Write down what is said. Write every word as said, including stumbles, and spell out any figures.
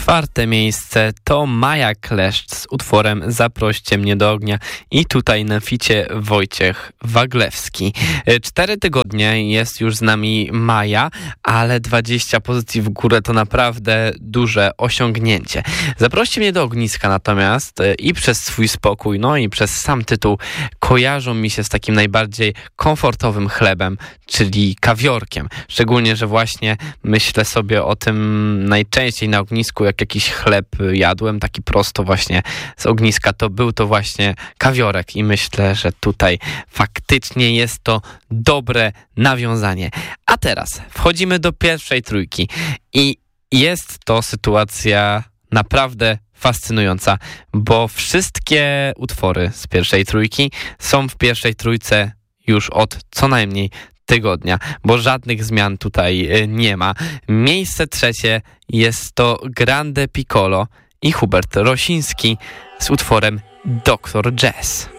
Czwarte miejsce to Maja Kleszcz z utworem Zaproście mnie do ognia i tutaj na ficie Wojciech Waglewski. Cztery tygodnie jest już z nami Maja, ale dwadzieścia pozycji w górę to naprawdę duże osiągnięcie. Zaproście mnie do ogniska natomiast i przez swój spokój, no i przez sam tytuł kojarzą mi się z takim najbardziej komfortowym chlebem, czyli kawiorkiem. Szczególnie, że właśnie myślę sobie o tym najczęściej na ognisku, jak jakiś chleb jadłem, taki prosto właśnie z ogniska, to był to właśnie kawiorek i myślę, że tutaj faktycznie jest to dobre nawiązanie. A teraz wchodzimy do pierwszej trójki i jest to sytuacja naprawdę fascynująca, bo wszystkie utwory z pierwszej trójki są w pierwszej trójce już od co najmniej tygodnia, bo żadnych zmian tutaj nie ma. Miejsce trzecie jest to Grande Piccolo i Hubert Rosiński z utworem Doktor Jazz.